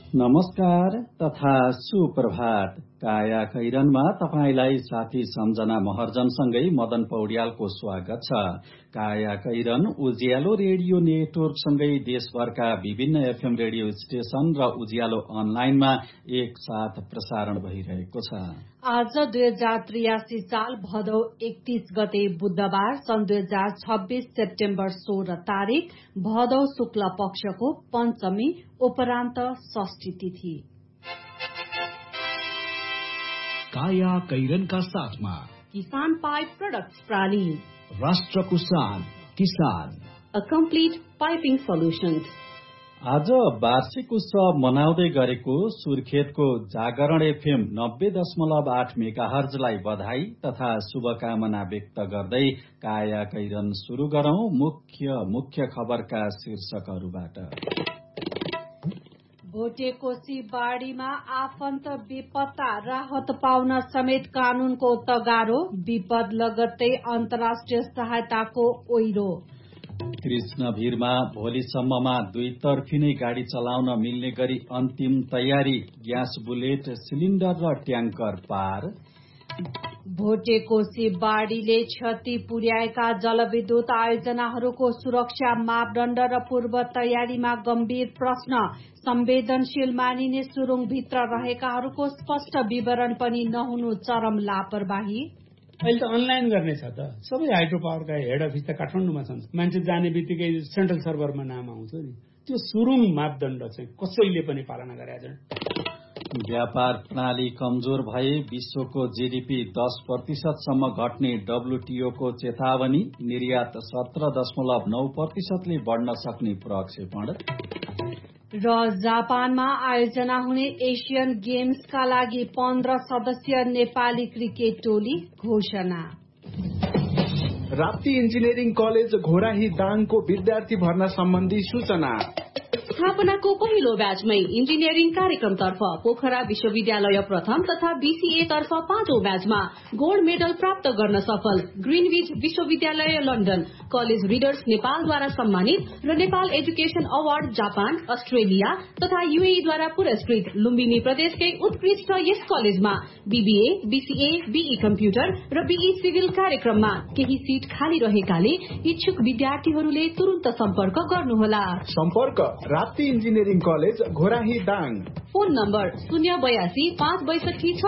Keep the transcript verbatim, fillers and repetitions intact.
नमस्कार तथा सुप्रभात। काया कैरनमा तपाईलाई साथी सम्झना महर्जनसँगै मदन पौड्यालको स्वागत छ। काया कैरन उज्यालो रेडियो नेटवर्कसँगै देशभरका विभिन्न एफएम रेडियो स्टेशन र उज्यालो अनलाइनमा एक साथ प्रसारण भइरहेको छ। आज दुई हजार त्रियासी साल भदौ एकतीस गते बुधबार सन् दुई हजार छब्बीस सेप्टेम्बर सोह्र तारीक भदौ शुक्ल पक्षको पञ्चमी उपरान्त षष्ठी तिथि। काया कैरनका साथमा किसान पाइप प्रोडक्ट्स प्राली, राष्ट्रको शान किसान, अ कम्प्लिट पाइपिङ सोल्युशन्स। आज वार्षिक उत्सव मनाउँदै गरेको सुर्खेतको जागरण एफएम नब्बे दशमलव आठ मेगाहर्जलाई बधाई तथा शुभकामना व्यक्त गर्दै काया कैरन शुरू गरौं मुख्य मुख्य खबरका शीर्षकहरूबाट। भोटेकोशी बाढीमा आफन्त बेपत्ता राहत पाउन समेत कानूनको तगारो, विपद लगत्तै अन्तर्राष्ट्रिय सहायताको ओइरो। कृष्णभिरमा भोलिसम्ममा दुई तर्फी नै गाडी चलाउन मिल्ने गरी अन्तिम तयारी, ग्यास बुलेट सिलिन्डर र ट्याङ्कर पार। भोटेकोशी बाढीले क्षति पुर्याएका जलविद्युत आयोजनाहरूको सुरक्षा मापदण्ड र पूर्व तयारीमा गम्भीर प्रश्न। संवेदनशील मानिने सुरुङभित्र रहेकाहरूको स्पष्ट विवरण पनि नहुनु चरम लापरवाही। अहिले त अनलाइन गर्ने छ त, सबै हाइड्रो पावरका हेड अफिस त काठमाडौँमा छन्। मान्छे जाने बित्तिकै सेन्ट्रल सर्भरमा नाम आउँछ नि, त्यो सुरुङ मापदण्ड चाहिँ कसैले पनि पालना गरेका छैन। व्यापार प्रणाली कमजोर भए विश्वको जीडीपी दस प्रतिशतसम्म घट्ने डब्ल्यूटीओको चेतावनी, निर्यात सत्र दशमलव नौ प्रतिशतले बढ्न सक्ने प्रक्षेपण। र जापानमा आयोजना हुने एसियन गेम्सका लागि पन्ध्र सदस्यीय नेपाली क्रिकेट टोली घोषणा। राप्ती इन्जिनियरिङ कलेज घोराही दाङको विद्यार्थी भर्ना सम्बन्धी सूचना। स्थापनाको पहिलो ब्याचमै इन्जिनियरिङ कार्यक्रमतर्फ पोखरा विश्वविद्यालय प्रथम तथा बीसीए तर्फ पाँचौं ब्याचमा गोल्ड मेडल प्राप्त गर्न सफल ग्रिनविच विश्वविद्यालय लन्डन, कलेज रिडर्स नेपालद्वारा सम्मानित र Nepal education award Japan, Australia तथा यूएईद्वारा पुरस्कृत लुम्बिनी प्रदेशकै उत्कृष्ट यस कलेजमा बीबीए, बीसीए, बीई कम्प्युटर र बीई सिभिल कार्यक्रममा केही सीट खाली रहेकाले इच्छुक विद्यार्थीहरूले तुरन्त सम्पर्क गर्नुहोला। सम्पर्क Rapti engineering college Ghorahi Dang. Phone number शून्य बयासी पाँच बैसठी